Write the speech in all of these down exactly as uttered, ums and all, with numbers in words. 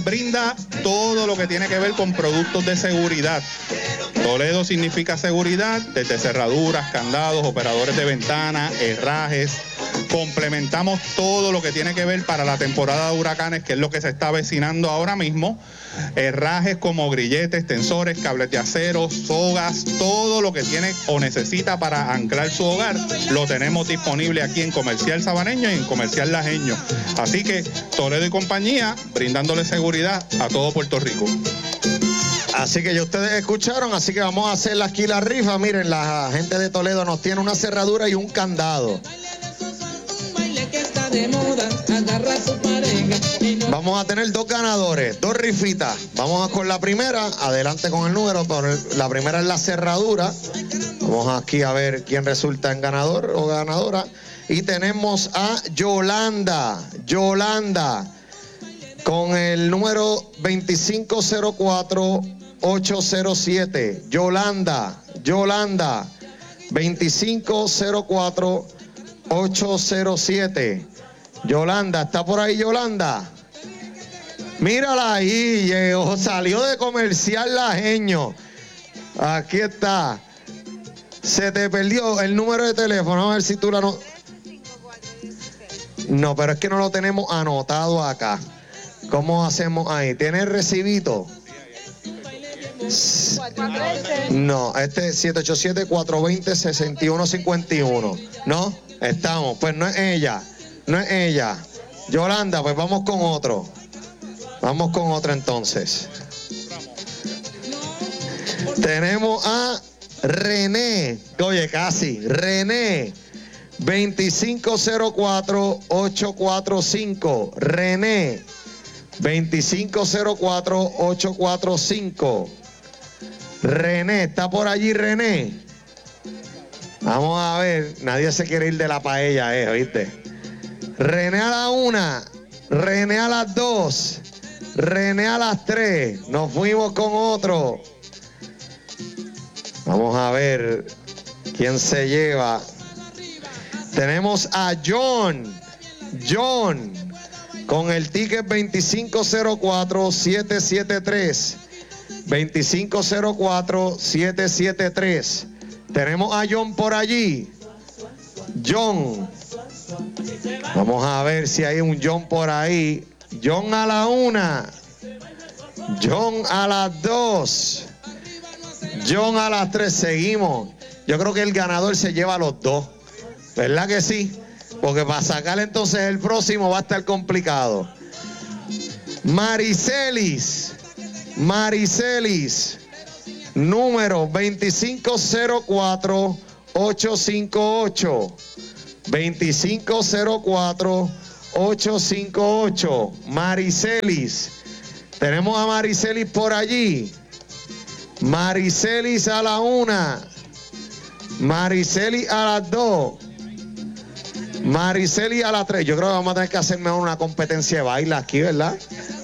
Brinda todo lo que tiene que ver con productos de seguridad. Toledo significa seguridad, desde cerraduras, candados, operadores de ventanas, herrajes. Complementamos todo lo que tiene que ver para la temporada de huracanes, que es lo que se está avecinando ahora mismo. Herrajes como grilletes, tensores, cables de acero, sogas, todo lo que tiene o necesita para anclar su hogar, lo tenemos disponible aquí en Comercial Sabaneño y en Comercial Lajeño. Así que Toledo y compañía, brindándole seguridad a todo Puerto Rico. Así que ya ustedes escucharon, así que vamos a hacer aquí la rifa. Miren, la gente de Toledo nos tiene una cerradura y un candado. Vamos a tener dos ganadores, dos rifitas. Vamos a con la primera, adelante con el número. La primera es la cerradura. Vamos aquí a ver quién resulta en ganador o ganadora. Y tenemos a Yolanda, Yolanda, con el número veinticinco cero cuatro ocho cero siete. Yolanda, Yolanda, veinticinco cero cuatro ocho cero siete. Yolanda, ¿está por ahí Yolanda? Mírala ahí, llegó, salió de Comercial Lajeño. Aquí está. Se te perdió el número de teléfono, a ver si tú la no... No, pero es que no lo tenemos anotado acá. ¿Cómo hacemos ahí? ¿Tiene el recibito? No, este es siete ocho siete, cuatro dos cero, seis uno cinco uno. ¿No? Estamos. Pues no es ella. No es ella. Yolanda, pues vamos con otro. Vamos con otro entonces. Tenemos a René. Oye, casi. René. veinticinco cero cuatro ocho cuatro cinco. René. veinticinco cero cuatro ocho cuatro cinco. René, ¿está por allí René? Vamos a ver, nadie se quiere ir de la paella, eh, ¿oíste? René a la una, René a las dos, René a las tres. Nos fuimos con otro. Vamos a ver quién se lleva. Tenemos a John, John, con el ticket veinticinco cero cuatro siete siete tres. veinticinco cero cuatro siete siete tres. Tenemos a John por allí. John. Vamos a ver si hay un John por ahí. John a la una. John a las dos. John a las tres. Seguimos. Yo creo que el ganador se lleva a los dos. ¿Verdad que sí? Porque para sacar entonces el próximo va a estar complicado. Maricelis. Maricelis. Número veinticinco cero cuatro ocho cinco ocho. veinticinco cero cuatro ocho cinco ocho. Maricelis. Tenemos a Maricelis por allí. Maricelis a la una. Maricelis a las dos. Maricelis a las tres. Yo creo que vamos a tener que hacer mejor una competencia de baile aquí, ¿verdad?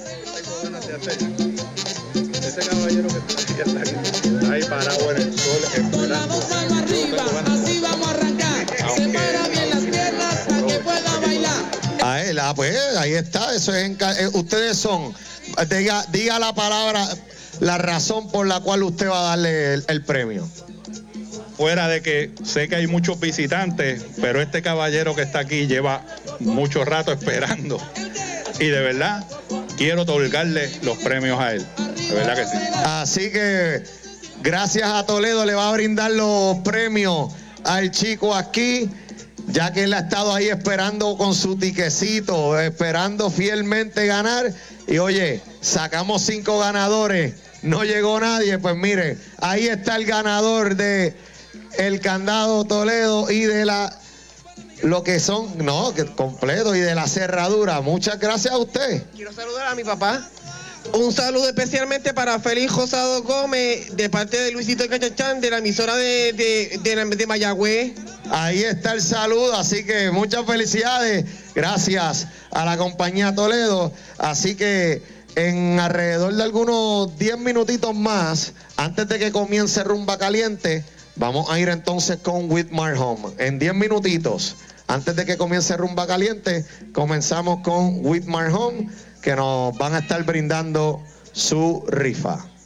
Ese caballero que está ahí parado en el sol, esperando. Así vamos a arrancar. Separa bien las piernas para que pueda bailar. A él, ah, pues ahí está. Eso es en, eh, ustedes son. Diga, diga la palabra, la razón por la cual usted va a darle el, el premio. Fuera de que sé que hay muchos visitantes, pero este caballero que está aquí lleva mucho rato esperando. Y de verdad, quiero otorgarle los premios a él. De verdad que sí. Así que gracias a Toledo le va a brindar los premios al chico aquí, ya que él ha estado ahí esperando con su tiquecito, esperando fielmente ganar. Y oye, sacamos cinco ganadores, no llegó nadie. Pues mire, ahí está el ganador de el candado Toledo y de la lo que son, no, que completo, y de la cerradura. Muchas gracias a usted. Quiero saludar a mi papá. Un saludo especialmente para Félix Rosado Gómez, de parte de Luisito Cachachán, de la emisora de, de, de, de Mayagüez. Ahí está el saludo, así que muchas felicidades. Gracias a la compañía Toledo. Así que en alrededor de algunos diez minutitos más, antes de que comience Rumba Caliente, vamos a ir entonces con Whitmar Home. En diez minutitos, antes de que comience Rumba Caliente, comenzamos con Whitmar Home. que nos van a estar brindando su rifa.